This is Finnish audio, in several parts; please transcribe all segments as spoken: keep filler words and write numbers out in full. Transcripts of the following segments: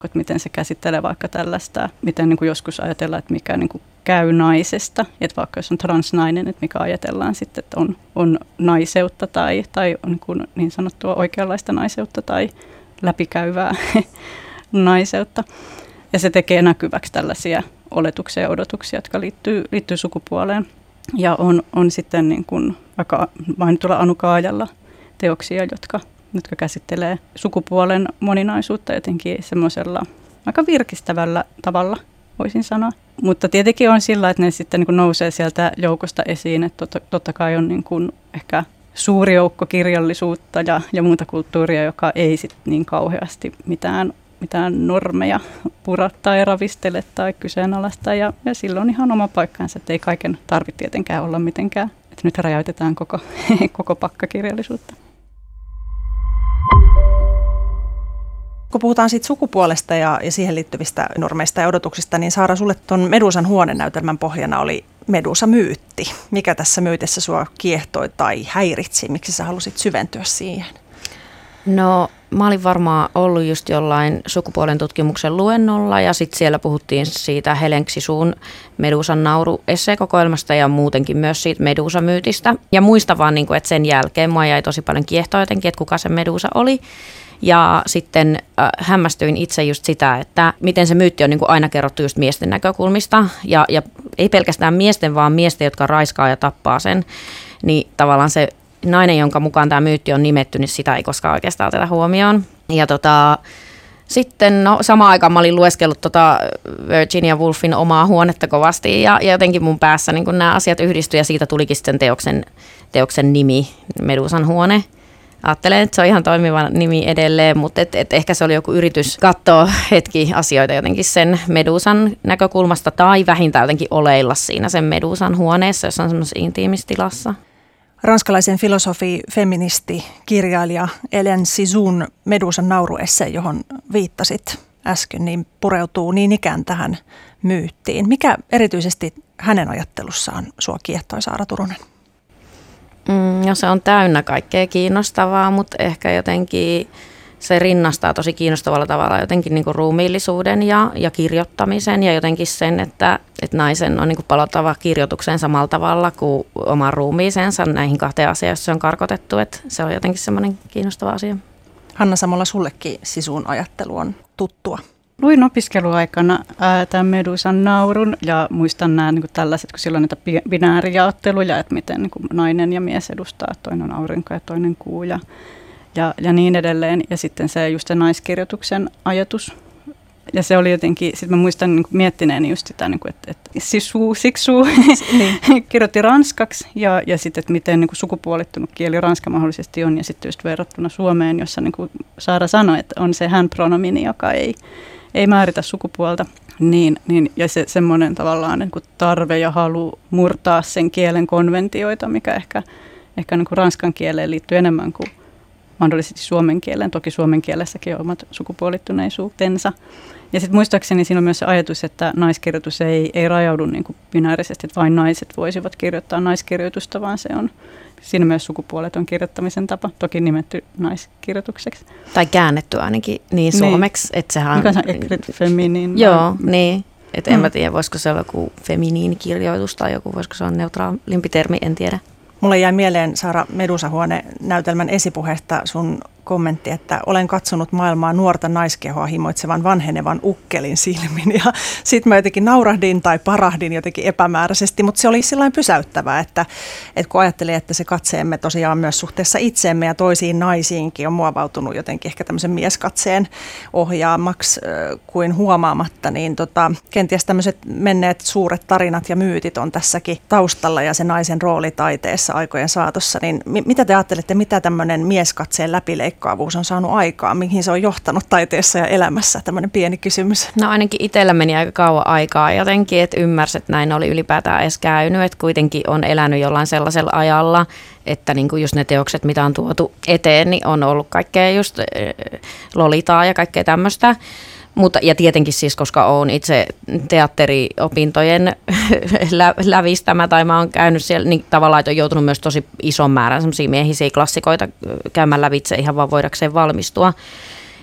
että miten se käsittelee vaikka tällaista, miten niin kuin joskus ajatellaan, että mikä niin kuin käy naisesta, että vaikka jos on transnainen, että mikä ajatellaan sitten, että on, on naiseutta tai, tai on niin, kuin niin sanottua oikeanlaista naiseutta tai läpikäyvää naiseutta. Ja se tekee näkyväksi tällaisia oletuksia ja odotuksia, jotka liittyy, liittyy sukupuoleen. Ja on, on sitten niin kuin vaikka mainitulla Anu Kaajalla teoksia, jotka, jotka käsittelee sukupuolen moninaisuutta jotenkin semmoisella aika virkistävällä tavalla, voisin sanoa. Mutta tietenkin on sillä, että ne sitten niin kuin nousee sieltä joukosta esiin, että totta, totta kai on niin kuin ehkä suuri joukko kirjallisuutta ja, ja muuta kulttuuria, joka ei sit niin kauheasti mitään, mitään normeja pura tai ravistele tai kyseenalaista. Ja, ja silloin ihan oma paikkansa, että ei kaiken tarvitse tietenkään olla mitenkään. Että nyt räjäytetään koko, koko pakkakirjallisuutta. Kun puhutaan siitä sukupuolesta ja, ja siihen liittyvistä normeista ja odotuksista, niin Saara, sulle tuon Medusan huonenäytelmän pohjana oli Medusa-myytti. Mikä tässä myytissä sua kiehtoi tai häiritsi? Miksi sä halusit syventyä siihen? No mä olin varmaan ollut just jollain sukupuolen tutkimuksen luennolla ja sitten siellä puhuttiin siitä Helen Xixun Medusan nauru-esseekokoelmasta ja muutenkin myös siitä Medusa-myytistä. Ja muistan vaan, että sen jälkeen mua jäi tosi paljon kiehtoa jotenkin, että kuka se Medusa oli. Ja sitten äh, hämmästyin itse just sitä, että miten se myytti on niin kuin aina kerrottu just miesten näkökulmista. Ja, ja ei pelkästään miesten, vaan miesten, jotka raiskaa ja tappaa sen. Niin tavallaan se nainen, jonka mukaan tämä myytti on nimetty, niin sitä ei koskaan oikeastaan oteta huomioon. Ja tota, sitten no, samaan aikaan mä olin lueskellut tota Virginia Woolfin omaa huonetta kovasti. Ja, ja jotenkin mun päässä niin kun nämä asiat yhdistyi ja siitä tulikin sitten teoksen, teoksen nimi, Medusan huone. Ajattelen, että se on ihan toimiva nimi edelleen, mutta et, et ehkä se oli joku yritys katsoa hetki asioita jotenkin sen Medusan näkökulmasta tai vähintään jotenkin oleilla siinä sen Medusan huoneessa, jos on semmoisessa intiimissä tilassa. Ranskalaisen filosofi, feministi, kirjailija Helen Xixun Medusan nauruesse, johon viittasit äsken, niin pureutuu niin ikään tähän myyttiin. Mikä erityisesti hänen ajattelussaan sua kiehtoi, Saara Turunen? Mm, no se on täynnä kaikkea kiinnostavaa, mutta ehkä jotenkin se rinnastaa tosi kiinnostavalla tavalla jotenkin niin kuin ruumiillisuuden ja, ja kirjoittamisen ja jotenkin sen, että, että naisen on niin kuin palattava kirjoitukseen samalla tavalla kuin oman ruumiisensa näihin kahteen asiaan, jos se on karkotettu. Että se on jotenkin semmoinen kiinnostava asia. Hanna Samola, sullekin Xixun ajattelu on tuttua. Luin opiskeluaikana ää, tämän Medusan naurun ja muistan nämä niin kuin tällaiset, kun silloin näitä binäärijaotteluja, että miten niin kuin nainen ja mies edustaa, että toinen on aurinko ja toinen kuu ja, ja, ja niin edelleen. Ja sitten se just se naiskirjoituksen ajatus. Ja se oli jotenkin, sitten mä muistan niin kuin miettineeni just sitä, niin kuin, että, että Xixu, Xixu niin. kirjoitti ranskaksi ja, ja sitten, että miten niin kuin sukupuolittunut kieli ranska mahdollisesti on. Ja sitten just verrattuna Suomeen, jossa niin kuin Saara sanoi, että on se hän-pronomini, joka ei... ei määritä sukupuolta, niin, niin, ja se semmoinen tavallaan niin kuin tarve ja halu murtaa sen kielen konventioita, mikä ehkä, ehkä niin kuin ranskan kieleen liittyy enemmän kuin mahdollisesti suomen kieleen. Toki suomen kielessäkin on omat sukupuolittuneisuutensa. Ja sitten muistaakseni siinä on myös se ajatus, että naiskirjoitus ei, ei rajaudu niin kuin binäärisesti, että vain naiset voisivat kirjoittaa naiskirjoitusta, vaan se on siinä myös sukupuoleton kirjoittamisen tapa, toki nimetty naiskirjoitukseksi. Tai käännetty ainakin niin suomeksi, niin. Että sehän... Mikä on écrit féminin? Joo, niin. Että en mm. mä tiedä, voisiko se olla joku feminiinikirjoitus tai joku, voisiko se olla neutraalimpi termi, en tiedä. Mulle jäi mieleen, Saara, Medusa-huone-näytelmän esipuheesta sun kommentti, että olen katsonut maailmaa nuorta naiskehoa himoitsevan vanhenevan ukkelin silmin. Ja sitten mä jotenkin naurahdin tai parahdin jotenkin epämääräisesti, mutta se oli sillain pysäyttävää, että, että kun ajattelin, että se katseemme tosiaan myös suhteessa itseemme ja toisiin naisiinkin on muovautunut jotenkin ehkä tämmöisen mieskatseen ohjaamaksi kuin huomaamatta, niin tota, kenties tämmöiset menneet suuret tarinat ja myytit on tässäkin taustalla ja se naisen rooli taiteessa aikojen saatossa. Niin mitä te ajattelette, mitä tämmöinen mieskatseen läpileikkaavuus on saanut aikaan? Mihin se on johtanut taiteessa ja elämässä? Tämmöinen pieni kysymys. No ainakin itsellä meni aika kauan aikaa jotenkin, että ymmärsi, että näin oli ylipäätään edes käynyt. Että kuitenkin on elänyt jollain sellaisella ajalla, että niin kuin just ne teokset, mitä on tuotu eteen, niin on ollut kaikkea just lolitaa ja kaikkea tämmöistä. Mutta, ja tietenkin siis, koska olen itse teatteriopintojen lä- lävistämä tai mä oon käynyt siellä, niin tavallaan, että on joutunut myös tosi ison määrän semmoisia miehisiä klassikoita käymään lävitse ihan vaan voidakseen valmistua.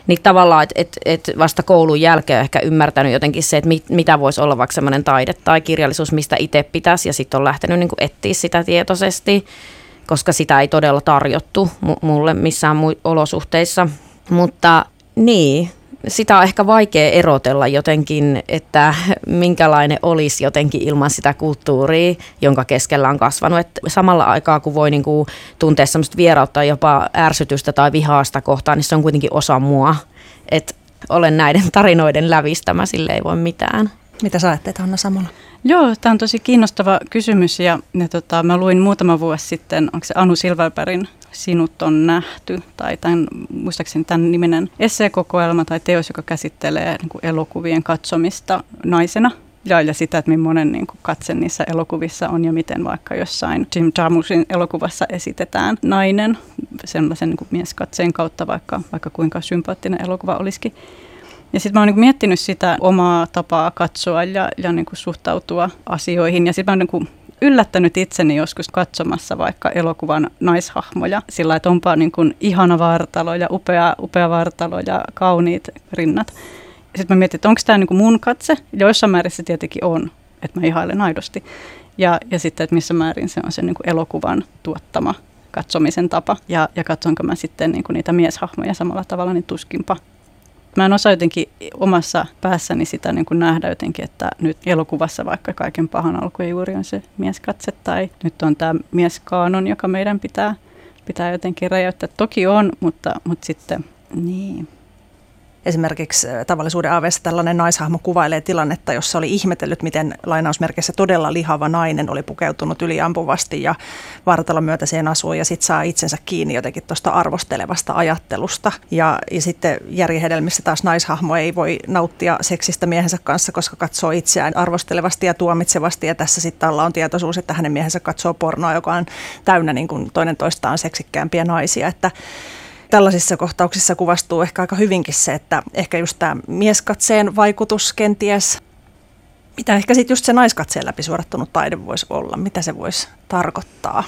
Niin tavallaan, että et, et vasta koulun jälkeen on ehkä ymmärtänyt jotenkin se, että mit, mitä voisi olla vaikka semmoinen taide tai kirjallisuus, mistä itse pitäisi, ja sitten on lähtenyt niin kuin etsiä sitä tietoisesti, koska sitä ei todella tarjottu mulle missään mu- olosuhteissa. Mutta niin, sitä on ehkä vaikea erotella jotenkin, että minkälainen olisi jotenkin ilman sitä kulttuuria, jonka keskellä on kasvanut. Että samalla aikaa, kun voi niinku tuntea semmoista vierautta, jopa ärsytystä tai vihaasta kohtaan, niin se on kuitenkin osa mua. Että olen näiden tarinoiden lävistämä, sille ei voi mitään. Mitä sä ajattelet, Hanna Samola? Joo, tämä on tosi kiinnostava kysymys ja, ja tota, mä luin muutama vuosi sitten, onko se Anu Silverbergin Sinut on nähty, tai tämän, muistaakseni tämän niminen esseekokoelma tai teos, joka käsittelee niin kuin elokuvien katsomista naisena ja, ja sitä, että millainen niin kuin katse niissä elokuvissa on ja miten vaikka jossain Jim Jarmuschin elokuvassa esitetään nainen sellaisen niin kuin mieskatseen kautta, vaikka, vaikka kuinka sympaattinen elokuva olisikin. Ja sitten mä oon niin kuin miettinyt sitä omaa tapaa katsoa ja, ja niin kuin suhtautua asioihin. Ja sitten mä oon niin kuin yllättänyt itseni joskus katsomassa vaikka elokuvan naishahmoja sillä, että onpa niin kuin ihana vartalo ja upea, upea vartalo ja kauniit rinnat. Sitten mä mietin, että onko tämä niin kuin mun katse. Ja jossain määrin se tietenkin on, että mä ihailen aidosti. Ja, ja sitten, että missä määrin se on se niin kuin elokuvan tuottama katsomisen tapa. Ja, ja katsonko mä sitten niin kuin niitä mieshahmoja samalla tavalla, niin tuskinpa. Mä en osaa jotenkin omassa päässäni sitä niin kuin nähdä jotenkin, että nyt elokuvassa vaikka kaiken pahan alku ja juuri on se mieskatse tai nyt on tämä mieskaanon, joka meidän pitää, pitää jotenkin räjäyttää. Toki on, mutta, mutta sitten niin. Esimerkiksi Tavallisuuden aaveessa tällainen naishahmo kuvailee tilannetta, jossa oli ihmetellyt, miten lainausmerkeissä todella lihava nainen oli pukeutunut yliampuvasti ja vartalon myötäiseen asuun ja sitten saa itsensä kiinni jotenkin tuosta arvostelevasta ajattelusta. Ja, ja sitten järjenhedelmissä taas naishahmo ei voi nauttia seksistä miehensä kanssa, koska katsoo itseään arvostelevasti ja tuomitsevasti ja tässä sitten alla on tietoisuus, että hänen miehensä katsoo pornoa, joka on täynnä niin kuin toinen toistaan seksikkäämpiä naisia, että tällaisissa kohtauksissa kuvastuu ehkä aika hyvinkin se, että ehkä just tämä mieskatseen vaikutus kenties, mitä ehkä sitten just se naiskatseen läpi suorattunut taide voisi olla, mitä se voisi tarkoittaa.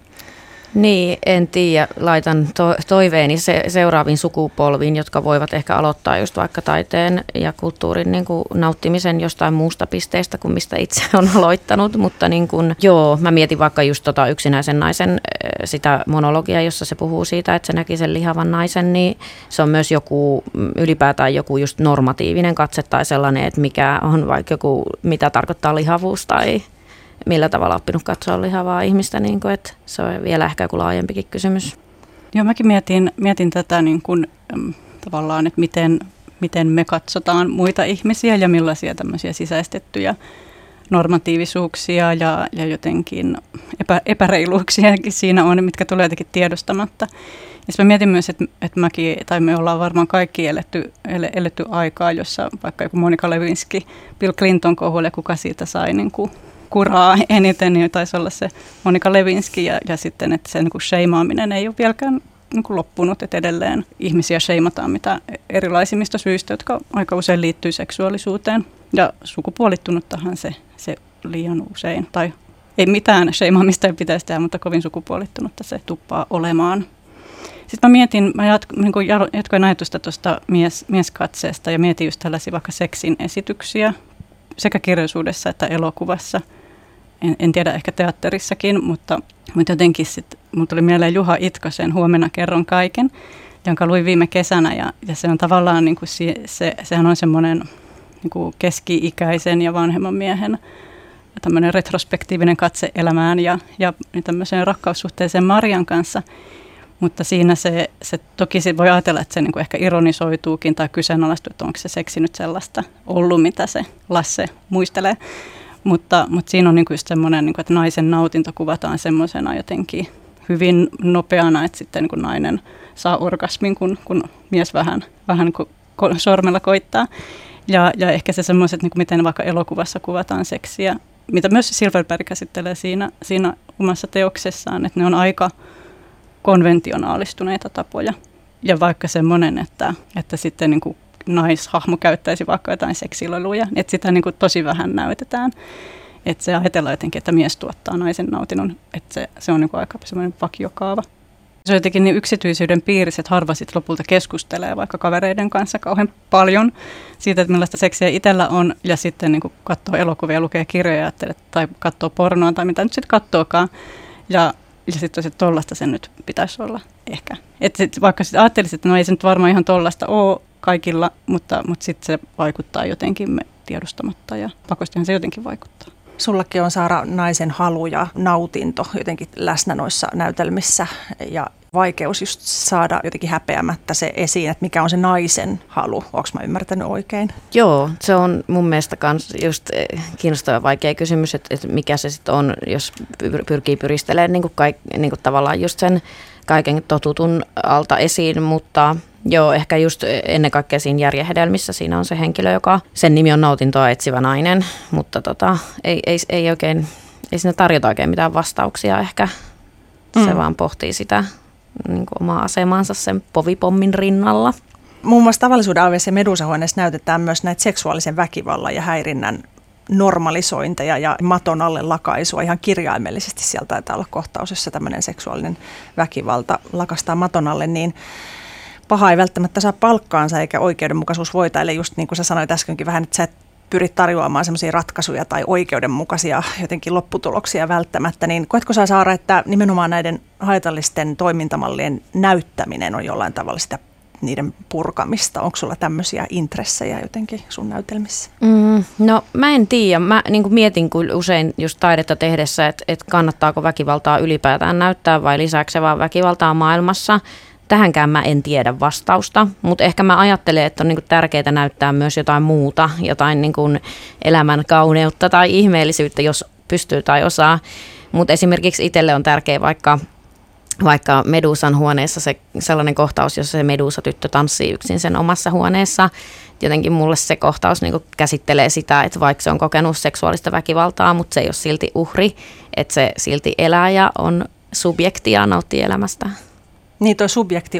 Niin, en tiedä. Laitan to- toiveeni se- seuraaviin sukupolviin, jotka voivat ehkä aloittaa just vaikka taiteen ja kulttuurin niin kuin nauttimisen jostain muusta pisteestä kuin mistä itse on aloittanut. Mutta niin kuin, joo, mä mietin vaikka just tota yksinäisen naisen sitä monologiaa, jossa se puhuu siitä, että se näki sen lihavan naisen, niin se on myös joku ylipäätään joku just normatiivinen katse tai sellainen, että mikä on vaikka joku, mitä tarkoittaa lihavuus tai millä tavalla oppinut katsoa lihavaa ihmistä, niin kuin, että se on vielä ehkä joku laajempikin kysymys. Joo, mäkin mietin, mietin tätä niin kuin, tavallaan, että miten, miten me katsotaan muita ihmisiä ja millaisia tämmöisiä sisäistettyjä normatiivisuuksia ja, ja jotenkin epä, epäreiluuksiakin siinä on, mitkä tulee jotenkin tiedostamatta. Ja mä mietin myös, että, että mäkin, tai me ollaan varmaan kaikki eletty, eletty aikaa, jossa vaikka joku Monica Lewinsky, Bill Clinton kohuille, kuka siitä sai niin kuin kuraa eniten, niin taisi olla se Monica Lewinsky ja, ja sitten, että se niin kuin sheimaaminen ei ole vieläkään niin kuin loppunut, että edelleen ihmisiä sheimataan mitä erilaisimmista syistä, jotka aika usein liittyy seksuaalisuuteen ja sukupuolittunuttahan se, se liian usein, tai ei mitään sheimaamista ei pitäisi tehdä, mutta kovin sukupuolittunutta se tuppaa olemaan. Sitten mä mietin, mä jatko, niin kuin jatkoin ajatusta tuosta mies, mieskatseesta ja mietin just tällaisia vaikka seksin esityksiä, sekä kirjallisuudessa että elokuvassa. En, en tiedä, ehkä teatterissakin, mutta, mutta jotenkin sitten mun tuli mieleen Juha Itkosen Huomenna kerron kaiken, jonka luin viime kesänä. Ja, ja se on tavallaan, niin kuin se, se, sehän on semmoinen niin kuin keski-ikäisen ja vanhemman miehen tämmöinen retrospektiivinen katse elämään ja, ja tämmöiseen rakkaussuhteeseen Marian kanssa. Mutta siinä se, se toki se voi ajatella, että se niin kuin ehkä ironisoituukin tai kyseenalaistuu, että onko se seksi nyt sellaista ollut, mitä se Lasse muistelee. Mutta, mutta siinä on niin kuin just semmoinen, niin kuin, että naisen nautinto kuvataan semmoisena jotenkin hyvin nopeana, että sitten niin kuin nainen saa orgasmin, kun, kun mies vähän, vähän kun sormella koittaa. Ja, ja ehkä se semmoiset, niin kuin miten vaikka elokuvassa kuvataan seksiä, mitä myös Silverberg käsittelee siinä, siinä omassa teoksessaan, että ne on aika konventionaalistuneita tapoja. Ja vaikka semmoinen, että, että sitten niin kuin naishahmo käyttäisi vaikka jotain seksileluja, että sitä niin kuin tosi vähän näytetään. Että se ajatellaan jotenkin, että mies tuottaa naisen nautinnon, että se, se on niin kuin aika semmoinen vakiokaava. Se on jotenkin niin yksityisyyden piirissä, että harva sit lopulta keskustelee vaikka kavereiden kanssa kauhean paljon siitä, että millaista seksiä itsellä on, ja sitten niin katsoo elokuvia, lukee kirjoja tai katsoo pornoa tai mitä nyt sitten katsookaan. Ja, ja sitten tosiaan tollaista sen nyt pitäisi olla ehkä. Et sit, vaikka sitten ajattelisit, että no ei se nyt varmaan ihan tollaista ole kaikilla, mutta, mutta sitten se vaikuttaa jotenkin me tiedostamatta ja pakostihan se jotenkin vaikuttaa. Sullakin on, Saara, naisen halu ja nautinto jotenkin läsnä noissa näytelmissä ja vaikeus just saada jotenkin häpeämättä se esiin, että mikä on se naisen halu. Onko mä ymmärtänyt oikein? Joo, se on mun mielestä kans just kiinnostava vaikea kysymys, että, että mikä se sitten on, jos pyrkii pyristelemään niin kuin kaik, niin kuin tavallaan just sen kaiken totutun alta esiin, mutta joo, ehkä just ennen kaikkea siinä järjehedelmissä siinä on se henkilö, joka, sen nimi on nautintoa etsivä nainen, mutta tota, ei, ei, ei oikein, ei siinä tarjota oikein mitään vastauksia ehkä. Se mm. vaan pohtii sitä niin kuin omaa asemaansa sen povipommin rinnalla. Muun muassa Tavallisuuden aaveissa ja Medusahuoneessa näytetään myös näitä seksuaalisen väkivallan ja häirinnän normalisointeja ja maton alle lakaisua. Ihan kirjaimellisesti sieltä taitaa olla kohtaus, jossa tämmöinen seksuaalinen väkivalta lakastaa maton alle, niin paha ei välttämättä saa palkkaansa eikä oikeudenmukaisuus voitaile. Just niin kuin sä sanoit äskenkin vähän, että sä et pyrit tarjoamaan semmoisia ratkaisuja tai oikeudenmukaisia jotenkin lopputuloksia välttämättä. Niin koetko sä, Saara, että nimenomaan näiden haitallisten toimintamallien näyttäminen on jollain tavalla sitä niiden purkamista? Onko sulla tämmöisiä intressejä jotenkin sun näytelmissä? Mm, no mä en tiedä. Mä niin kuin mietin kun usein just taidetta tehdessä, että, että kannattaako väkivaltaa ylipäätään näyttää vai lisääkö se vaan väkivaltaa maailmassa. Tähänkään mä en tiedä vastausta, mutta ehkä mä ajattelen, että on niin kuin tärkeää näyttää myös jotain muuta, jotain niin kuin elämän kauneutta tai ihmeellisyyttä, jos pystyy tai osaa. Mutta esimerkiksi itselle on tärkeää vaikka Vaikka Medusan huoneessa se sellainen kohtaus, jossa se Medusa-tyttö tanssii yksin sen omassa huoneessa. Jotenkin mulle se kohtaus niin kuin käsittelee sitä, että vaikka se on kokenut seksuaalista väkivaltaa, mutta se ei ole silti uhri, että se silti elää ja on subjekti ja nauttii elämästä. Niin, tuo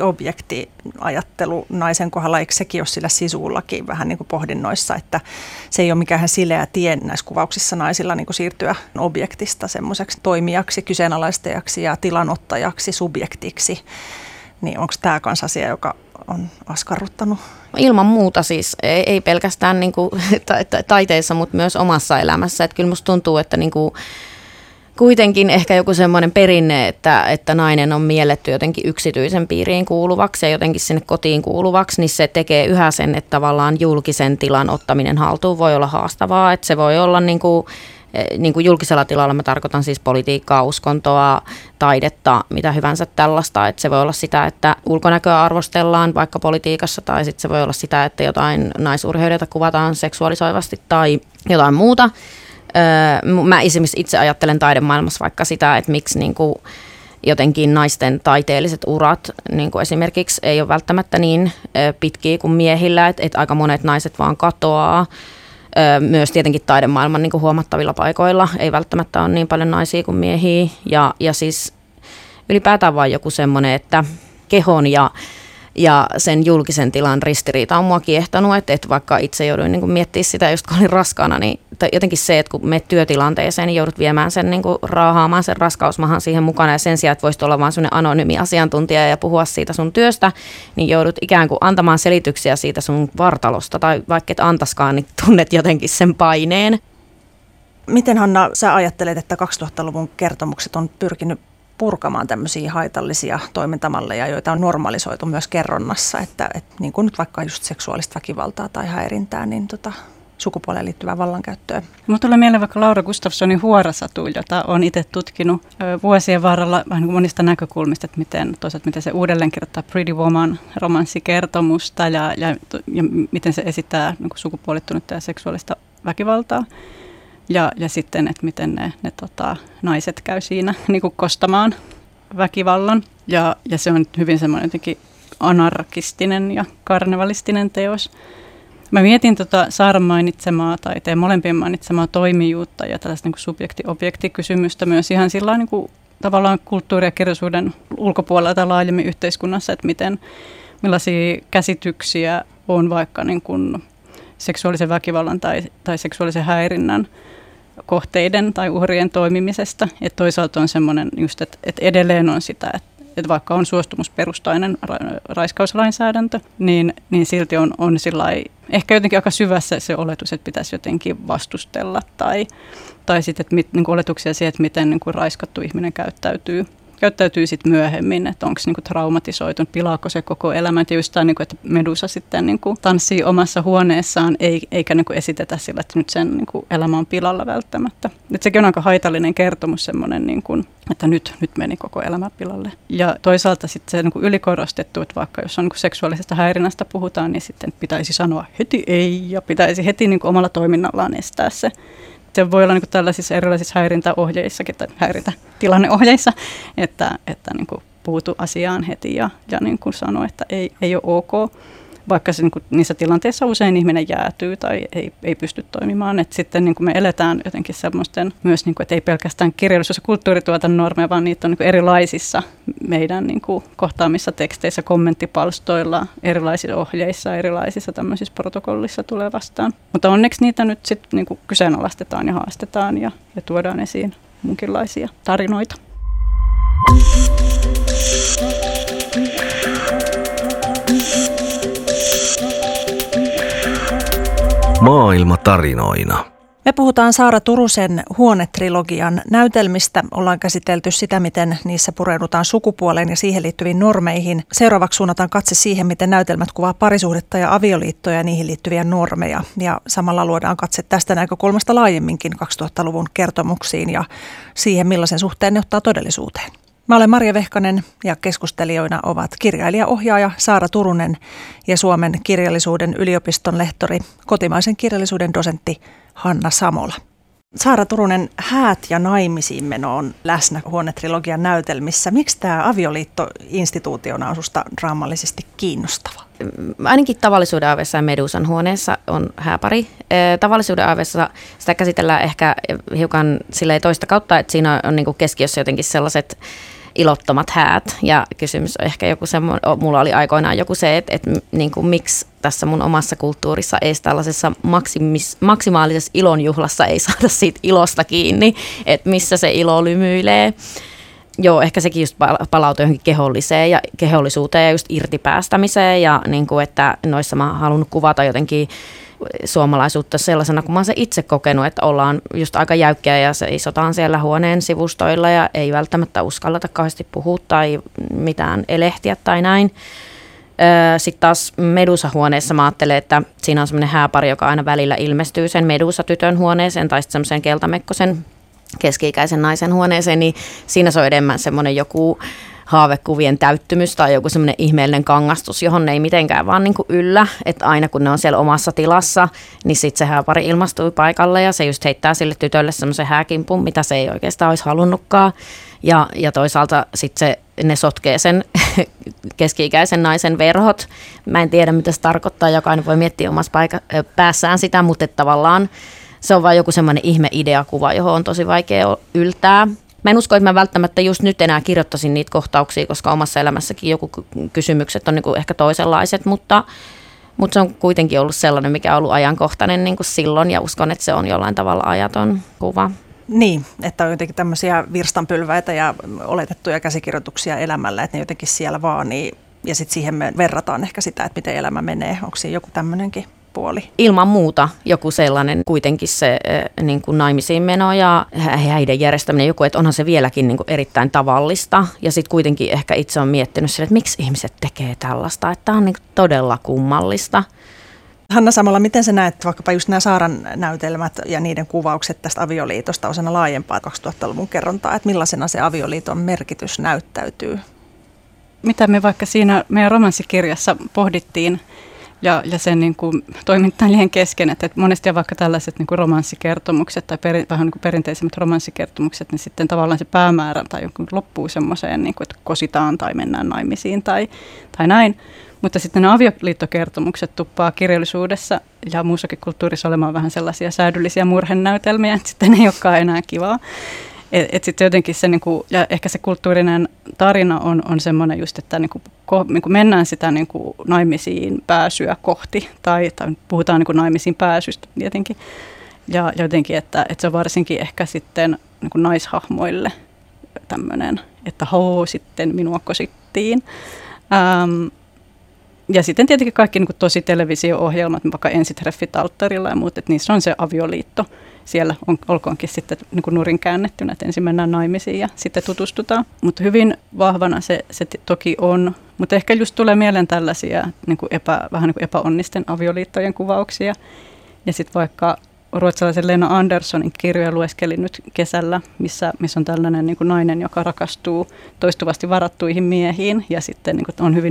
subjekti-objekti-ajattelu naisen kohdalla, eikö sekin ole sillä sisullakin vähän niin kuin pohdinnoissa, että se ei ole mikään sileä tie näissä kuvauksissa naisilla niin kuin siirtyä objektista semmoiseksi toimijaksi, kyseenalaistajaksi ja tilanottajaksi, subjektiksi. Niin onko tämä kans asia, joka on askarruttanut? Ilman muuta siis, ei, ei pelkästään niin kuin taiteessa, mutta myös omassa elämässä. Että kyllä musta tuntuu, että niin kuin kuitenkin ehkä joku semmoinen perinne, että, että nainen on mielletty jotenkin yksityisen piiriin kuuluvaksi ja jotenkin sinne kotiin kuuluvaksi, niin se tekee yhä sen, että tavallaan julkisen tilan ottaminen haltuun voi olla haastavaa. Että se voi olla niin kuin, niin kuin julkisella tilalla, mä tarkoitan siis politiikkaa, uskontoa, taidetta, mitä hyvänsä tällaista. Että se voi olla sitä, että ulkonäköä arvostellaan vaikka politiikassa, tai sitten se voi olla sitä, että jotain naisurheilijoita kuvataan seksuaalisoivasti tai jotain muuta. Mä esimerkiksi itse ajattelen taidemaailmassa vaikka sitä, että miksi niin kuin jotenkin naisten taiteelliset urat niin kuin esimerkiksi ei ole välttämättä niin pitkiä kuin miehillä, että, että aika monet naiset vaan katoaa. Myös tietenkin taidemaailman niin kuin huomattavilla paikoilla ei välttämättä ole niin paljon naisia kuin miehiä. Ja, ja siis ylipäätään vaan joku semmoinen, että kehon ja Ja sen julkisen tilan ristiriita on mua kiehtonut, että, että vaikka itse jouduin niin kuin miettimään sitä, just kun olin raskaana, niin jotenkin se, että kun menet työtilanteeseen, niin joudut viemään sen, niin kuin raahaamaan sen raskausmahan siihen mukana, ja sen sijaan, että voisit olla vaan sellainen anonyymi asiantuntija ja puhua siitä sun työstä, niin joudut ikään kuin antamaan selityksiä siitä sun vartalosta, tai vaikka et antaskaan, niin tunnet jotenkin sen paineen. Miten, Hanna, sä ajattelet, että kaksituhattaluvun kertomukset on pyrkinyt purkamaan tämmöisiä haitallisia toimintamalleja, joita on normalisoitu myös kerronnassa, että, että niin kuin nyt vaikka just seksuaalista väkivaltaa tai häirintää, niin tota, sukupuoleen liittyvää vallankäyttöä. Minulla tulee mieleen vaikka Laura Gustafssonin Huorasatu, jota olen itse tutkinut vuosien varrella vähän niin kuin monista näkökulmista, että miten, toisaalta miten se uudelleen kirjoittaa Pretty Woman romanssikertomusta ja, ja, ja miten se esittää niin kuin sukupuolittunutta ja seksuaalista väkivaltaa. Ja, ja sitten, että miten ne, ne tota, naiset käy siinä niin kuin kostamaan väkivallan. Ja, ja se on hyvin semmoinen jotenkin anarkistinen ja karnevalistinen teos. Mä mietin tota Saaran mainitsemaa tai teidän molempien mainitsemaa toimijuutta ja tällaista niin kuin subjekti-objekti-kysymystä myös ihan sillä niin kuin tavallaan kulttuuri- ja kirjallisuuden ulkopuolella tai laajemmin yhteiskunnassa, että miten, millaisia käsityksiä on vaikka niin kuin seksuaalisen väkivallan tai, tai seksuaalisen häirinnän kohteiden tai uhrien toimimisesta. Et toisaalta on semmoinen just, että et edelleen on sitä, että että vaikka on suostumusperustainen ra- raiskauslainsäädäntö, niin, niin silti on, on sillai, ehkä jotenkin aika syvässä se oletus, että pitäisi jotenkin vastustella tai, tai sitten että mit, niin kuin oletuksia siihen, että miten niin kuin raiskattu ihminen käyttäytyy. käyttäytyy sitten myöhemmin, että onko niinku traumatisoitunut, pilaako se koko elämän. Ja just tämä, niinku, että Medusa sitten niinku tanssii omassa huoneessaan, eikä niinku esitetä sillä, että nyt sen niinku elämä on pilalla välttämättä. Et sekin on aika haitallinen kertomus semmoinen, niinku, että nyt, nyt meni koko elämä pilalle. Ja toisaalta sitten se niinku ylikorostettu, että vaikka jos on niinku seksuaalisesta häirinnästä puhutaan, niin sitten pitäisi sanoa heti ei ja pitäisi heti niinku omalla toiminnallaan estää se. Se voi olla niin kuin tällaisissa erilaisissa häirintäohjeissakin tai häirintätilanneohjeissa, että, että niin kuin puutu asiaan heti ja, ja niin kuin sano, että ei, ei ole ok, vaikka se, niin kuin niissä tilanteissa usein ihminen jäätyy tai ei, ei pysty toimimaan. Et sitten niin kuin me eletään jotenkin semmoisten myös, niin kuin, että ei pelkästään kirjallisuus- ja kulttuurituotannon normeja, vaan niitä on niin kuin erilaisissa meidän niin kuin kohtaamissa teksteissä, kommenttipalstoilla, erilaisissa ohjeissa, erilaisissa tämmöisissä protokollissa tulee vastaan. Mutta onneksi niitä nyt sitten niin kuin kyseenalaistetaan ja haastetaan ja, ja tuodaan esiin munkinlaisia tarinoita. Maailma tarinoina. Me puhutaan Saara Turusen Huone-trilogian näytelmistä. Ollaan käsitelty sitä, miten niissä pureudutaan sukupuoleen ja siihen liittyviin normeihin. Seuraavaksi suunnataan katse siihen, miten näytelmät kuvaa parisuhdetta ja avioliittoja ja niihin liittyviä normeja. Ja samalla luodaan katse tästä näkökulmasta laajemminkin kaksituhattaluvun kertomuksiin ja siihen, millaisen suhteen ne ottaa todellisuuteen. Mä olen Marja Vehkanen ja keskustelijoina ovat kirjailija-ohjaaja Saara Turunen ja Suomen kirjallisuuden yliopiston lehtori, kotimaisen kirjallisuuden dosentti Hanna Samola. Saara Turunen, häät ja naimisiin meno on läsnä Huone-trilogian näytelmissä. Miksi tämä avioliitto instituutiona on susta draamallisesti kiinnostava? Ainakin Tavallisuuden aaveessa ja Medusan huoneessa on hääpari. Tavallisuuden aaveessa sitä käsitellään ehkä hiukan silleen toista kautta, että siinä on niin kuin keskiössä jotenkin sellaiset ilottomat häät. Ja kysymys on ehkä joku semmoinen, mulla oli aikoinaan joku se, että, että niin kuin, miksi tässä mun omassa kulttuurissa ei tällaisessa maksimis, maksimaalisessa ilonjuhlassa ei saada siitä ilosta kiinni, että missä se ilo lymyilee. Joo, ehkä sekin just palautuu johonkin keholliseen ja kehollisuuteen ja just irtipäästämiseen ja niin kuin, että noissa mä oon halunnut kuvata jotenkin suomalaisuutta sellaisena, kun mä oon se itse kokenut, että ollaan just aika jäykkiä ja seisotaan siellä huoneen sivustoilla ja ei välttämättä uskalleta kauheasti puhua tai mitään elehtiä tai näin. Sitten taas Medusa-huoneessa mä ajattelen, että siinä on semmoinen hääpari, joka aina välillä ilmestyy sen Medusa-tytön huoneeseen tai sitten semmoisen keltamekkosen keski-ikäisen naisen huoneeseen, niin siinä se on enemmän semmoinen joku haavekuvien täyttymys tai joku semmoinen ihmeellinen kangastus, johon ne ei mitenkään vaan niin kuin yllä, että aina kun ne on siellä omassa tilassa, niin sitten se hääpari ilmastuu paikalle ja se just heittää sille tytölle semmoisen hääkimpun, mitä se ei oikeastaan olisi halunnutkaan. Ja, ja toisaalta sitten se, ne sotkee sen keski-ikäisen naisen verhot. Mä en tiedä, mitä se tarkoittaa, jokainen voi miettiä omassa paika- päässään sitä, mutta että tavallaan se on vain joku semmoinen ihme-ideakuva, johon on tosi vaikea yltää. Mä en usko, että mä välttämättä just nyt enää kirjoittaisin niitä kohtauksia, koska omassa elämässäkin joku kysymykset on niin kuin ehkä toisenlaiset, mutta, mutta se on kuitenkin ollut sellainen, mikä on ollut ajankohtainen niin kuin silloin ja uskon, että se on jollain tavalla ajaton kuva. Niin, että on jotenkin tämmöisiä virstanpylväitä ja oletettuja käsikirjoituksia elämällä, että ne jotenkin siellä vaan, niin, ja sitten siihen me verrataan ehkä sitä, että miten elämä menee. Onko siinä joku tämmöinenkin puoli? Ilman muuta joku sellainen kuitenkin se niin kuin naimisiin meno ja häiden järjestäminen, joku, että onhan se vieläkin niin kuin erittäin tavallista. Ja sitten kuitenkin ehkä itse on miettinyt sille, että miksi ihmiset tekee tällaista, että tämä on niin kuin todella kummallista. Hanna Samola, miten sä näet vaikkapa just nämä Saaran näytelmät ja niiden kuvaukset tästä avioliitosta osana laajempaa kaksituhattaluvun kerrontaa, että millaisena se avioliiton merkitys näyttäytyy? Mitä me vaikka siinä meidän romanssikirjassa pohdittiin ja, ja sen niin kuin toimittajien kesken, että, että monesti vaikka tällaiset niin kuin romanssikertomukset tai peri, vähän niin kuin perinteisemmät romanssikertomukset, niin sitten tavallaan se päämäärä tai joku loppuu semmoiseen, niin kuin, että kositaan tai mennään naimisiin tai, tai näin. Mutta sitten ne avioliittokertomukset tuppaa kirjallisuudessa ja muussakin kulttuurissa olemaan vähän sellaisia säädyllisiä murhenäytelmiä, että sitten ei olekaan enää kivaa. Et, et sitten jotenkin se, niinku, ja ehkä se kulttuurinen tarina on, on semmoinen just, että niinku, ko, niinku mennään sitä niinku naimisiin pääsyä kohti, tai, tai puhutaan niinku naimisiin pääsystä tietenkin. Ja jotenkin, että, että se on varsinkin ehkä sitten niinku naishahmoille tämmöinen, että hoo, sitten minua kosittiin. Ähm, ja sitten tietenkin kaikki niin kuin tosi televisio-ohjelmat, vaikka ensitreffit alttarilla ja muut, että niissä on se avioliitto. Siellä on, olkoonkin sitten niin kuin nurin käännettynä, että ensin mennään naimisiin ja sitten tutustutaan. Mutta hyvin vahvana se, se toki on. Mutta ehkä just tulee mieleen tällaisia niin kuin epä, vähän niin kuin epäonnisten avioliittojen kuvauksia. Ja sitten vaikka ruotsalaisen Lena Anderssonin kirjoja lueskelin nyt kesällä, missä, missä on tällainen niin kuin nainen, joka rakastuu toistuvasti varattuihin miehiin ja sitten niin kuin on hyvin